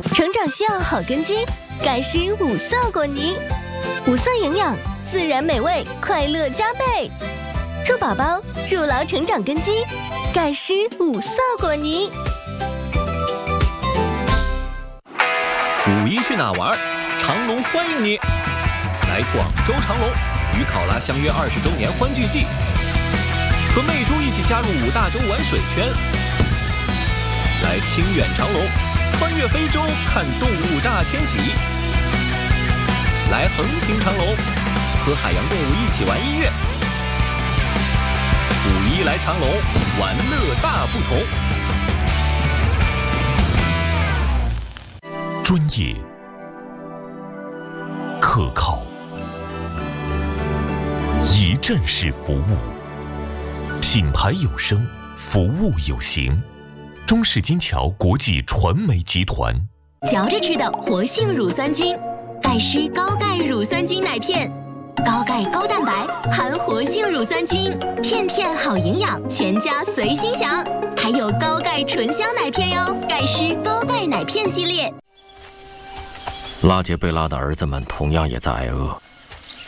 成长需要好根基，盖施五色果泥，5色营养，自然美味，快乐加倍。祝宝宝筑牢成长根基，盖施5色果泥。 5·1去哪玩？长隆欢迎你！来广州长隆，与考拉相约20周年欢聚季，和魅猪一起加入5大洲玩水圈。来清远长隆，穿越非洲看动物大迁徙。来横琴长隆，和海洋动物一起玩音乐。5·1来长隆，玩乐大不同。 专业、可靠、一站式服务，品牌有声，服务有形。中式金桥国际传媒集团。 嚼着吃的活性乳酸菌，盖施高钙乳酸菌奶片，高钙高蛋白，含活性乳酸菌，片片好营养，全家随心享。还有高钙纯香奶片哟，盖施高钙奶片系列。 拉杰贝拉的儿子们同样也在挨饿。